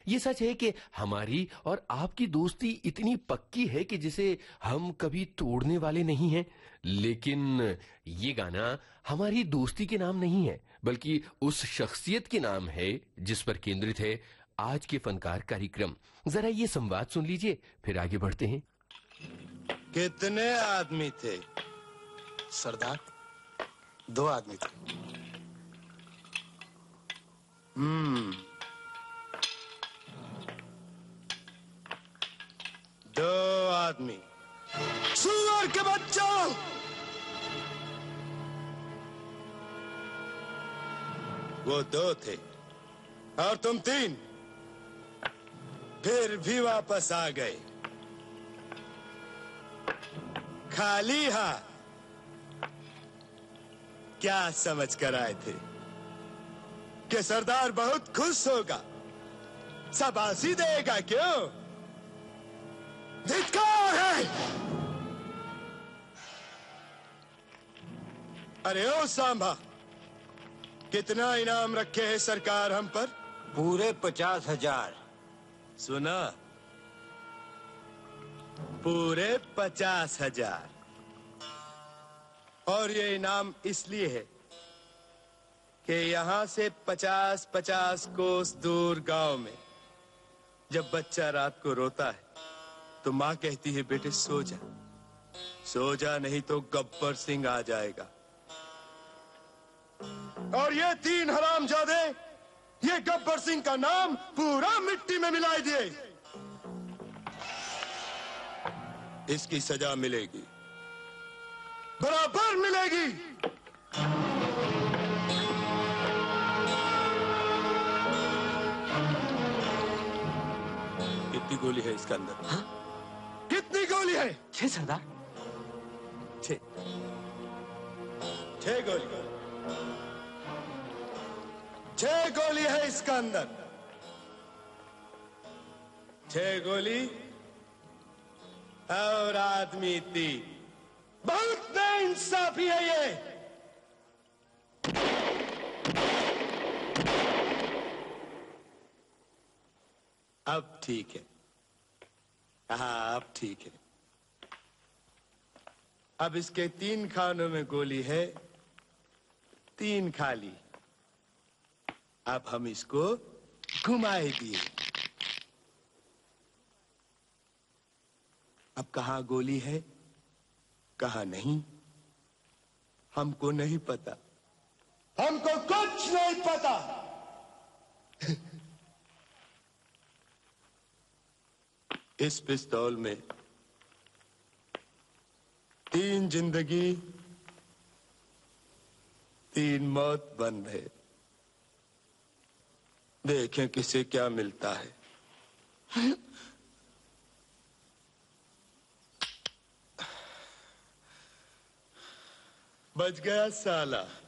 ये सच है कि हमारी और आपकी दोस्ती इतनी पक्की है कि जिसे हम कभी तोड़ने वाले नहीं हैं। लेकिन ये गाना हमारी दोस्ती के नाम नहीं है, बल्कि उस शख्सियत के नाम है जिस पर केंद्रित है आज के फनकार कार्यक्रम। जरा ये संवाद सुन लीजिए, फिर आगे बढ़ते हैं। कितने आदमी थे? सरदार, 2 आदमी थे। दो आदमी। सुअर के बच्चों, वो 2 थे और तुम 3, फिर भी वापस आ गए खाली हाथ। क्या समझ कर आए थे कि सरदार बहुत खुश होगा, शाबाशी देगा? क्यों? धिक्कार है। अरे ओ सांभा, कितना इनाम रखे है सरकार हम पर? पूरे 50,000। सुना? पूरे 50,000। और ये इनाम इसलिए है कि यहां से 50-50 कोस दूर गांव में जब बच्चा रात को रोता है तो माँ कहती है, बेटे सो जा, सो जा, नहीं तो गब्बर सिंह आ जाएगा। और ये 3 हरामजादे ये गब्बर सिंह का नाम पूरा मिट्टी में मिला दिए। इसकी सजा मिलेगी, बराबर मिलेगी। कितनी गोली है इसके अंदर? हाँ? कितनी गोली है? 6 सरदार। 6 गोली। 6 गोली है इसका अंदर। 6 गोली और आदमी 3। बहुत बेइंसाफी है ये। अब ठीक है। हाँ, अब ठीक है। अब इसके 3 खानों में गोली है, 3 खाली। अब हम इसको घुमाए दिए। अब कहां गोली है, कहां नहीं, हमको नहीं पता। हमको कुछ नहीं पता। इस पिस्तौल में 3 जिंदगी 3 मौत बंद है। देखें किसे क्या मिलता है। बच गया साला।